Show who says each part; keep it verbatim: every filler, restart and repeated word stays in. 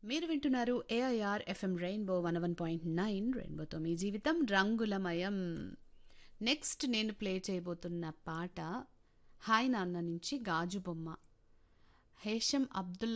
Speaker 1: మీరు వింటున్నారు AIR FM rainbow one one point nine రెయిన్బోతో మీ జీవితం రంగులమయం. నెక్స్ట్ నేను ప్లే చేయబోతున్న పాట హాయ్ నాన్న నుంచి గాజు బొమ్మ. హేషం అబ్దుల్